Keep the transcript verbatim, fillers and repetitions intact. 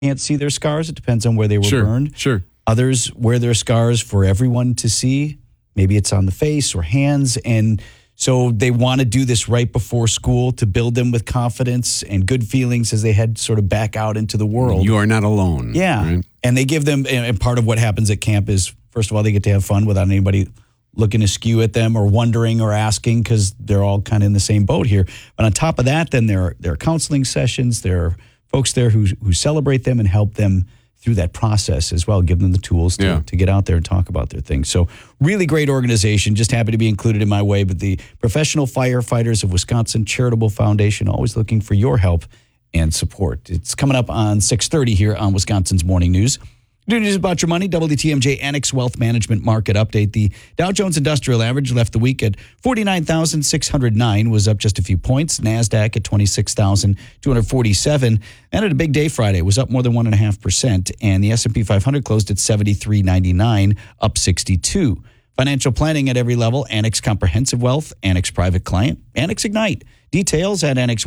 can't see their scars. It depends on where they were Sure, burned. sure. Others wear their scars for everyone to see. Maybe it's on the face or hands. And so they want to do this right before school to build them with confidence and good feelings as they head sort of back out into the world. You are not alone. Yeah. Right? And they give them, and part of what happens at camp is, first of all, they get to have fun without anybody looking askew at them or wondering or asking, because they're all kind of in the same boat here. But on top of that, then there are, there are counseling sessions. There are folks there who who celebrate them and help them through that process as well, give them the tools to, Yeah. to get out there and talk about their things. So really great organization. Just happy to be included in my way. But the Professional Firefighters of Wisconsin Charitable Foundation, always looking for your help and support. It's coming up on six thirty here on Wisconsin's Morning News. Good news about your money, W T M J Annex Wealth Management Market Update. The Dow Jones Industrial Average left the week at forty-nine thousand six hundred nine, was up just a few points. NASDAQ at twenty-six thousand two hundred forty-seven. And at a big day Friday, it was up more than one point five percent. And the S and P five hundred closed at seventy-three ninety-nine, up sixty-two. Financial planning at every level, Annex Comprehensive Wealth, Annex Private Client, Annex Ignite. Details at Annex